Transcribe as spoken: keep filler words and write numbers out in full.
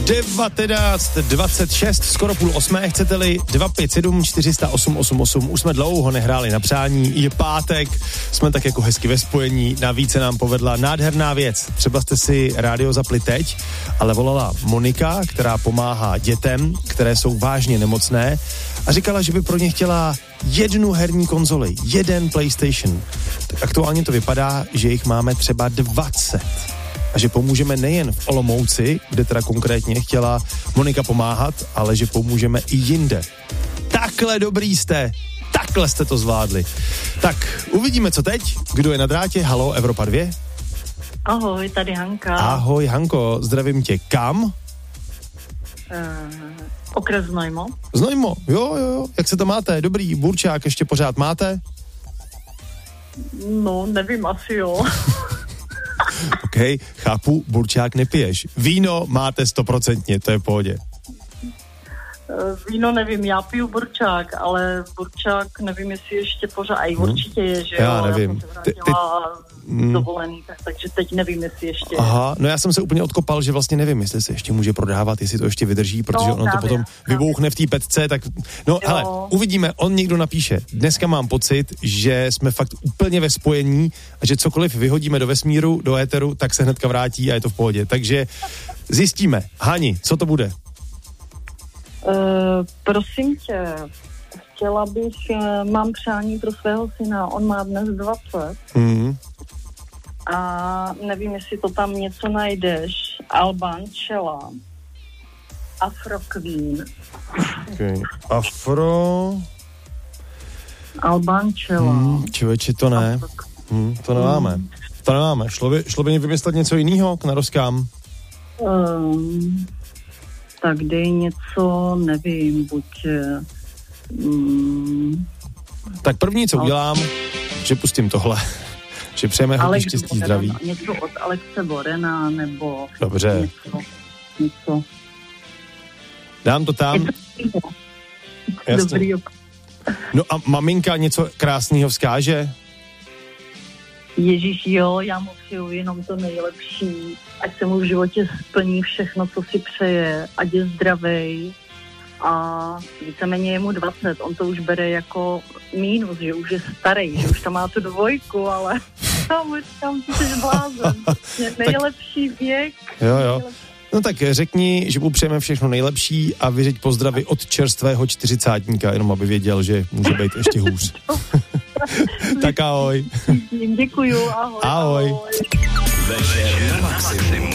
devatenáct dvacet šest, skoro půl osmé, chcete-li dva pět sedm čtyři nula osm osm osm. Už jsme dlouho nehráli na přání, je pátek, jsme tak jako hezky ve spojení, navíc se nám povedla nádherná věc. Třeba jste si rádio zapli teď, ale volala Monika, která pomáhá dětem, které jsou vážně nemocné a říkala, že by pro ně chtěla jednu herní konzoli, jeden PlayStation. Tak aktuálně to vypadá, že jich máme třeba dvacet. A že pomůžeme nejen v Olomouci, kde teda konkrétně chtěla Monika pomáhat, ale že pomůžeme i jinde. Takhle dobrý jste, takhle jste to zvládli. Tak, uvidíme, co teď. Kdo je na drátě? Halo, Evropa dva? Ahoj, tady Hanka. Ahoj, Hanko, zdravím tě. Kam? Uh, okres Znojmo. Znojmo, jo, jo, jo. Jak se to máte? Dobrý, burčák ještě pořád máte? No, nevím, asi jo. OK, chápu, burčák nepiješ. Víno máte stoprocentně, to je v pohodě. Víno nevím, já piju burčák, ale burčák nevím, jestli ještě pořád, a i hmm. určitě je, že já jo. nevím. Já jsem se vrátila ty, ty... dovolený, tak, takže teď nevím, jestli ještě... Aha, no já jsem se úplně odkopal, že vlastně nevím, jestli se ještě může prodávat, jestli to ještě vydrží, protože no, ono právě, to potom právě. vybouchne v té petce, tak no hele, uvidíme, on někdo napíše. Dneska mám pocit, že jsme fakt úplně ve spojení a že cokoliv vyhodíme do vesmíru, do éteru, tak se hnedka vrátí a je to v pohodě. Takže zjistíme. Hani, co to bude? Uh, prosím tě, chtěla bych, uh, mám přání pro svého syna, on má dnes dvacet mm. a nevím, jestli to tam něco najdeš. Alban Čela, Afro Queen. Okay. Afro... Alban Čela. Hmm, člověče, to ne. Hmm, to nemáme. Hmm. To nemáme. Šlo by, šlo by mě vymyslet něco jiného k naroskám? Um, tak dej něco, nevím, buď... Um, tak první, co udělám, že pustím tohle. Že přejeme hodně štěstí, zdraví. Něco od Alexe Borena, nebo... Dobře. Něco. něco. Dám to tam. Dobrý. No a maminka něco krásného vzkáže? Ježíš, jo, já mu přeju jenom to nejlepší, ať se mu v životě splní všechno, co si přeje, ať je zdravej a víceméně je mu dvacet, on to už bere jako mínus, že už je starý, že už tam má tu dvojku, ale tam říkám, ty jsi blázen, nejlepší věk. Jo, jo. No tak řekni, že mu přejeme všechno nejlepší a vyřiď pozdravy od čerstvého čtyřicátníka, jenom aby věděl, že může být ještě hůř. Tak ahoj. Děkuju, ahoj. Ahoj. Večer na maximum.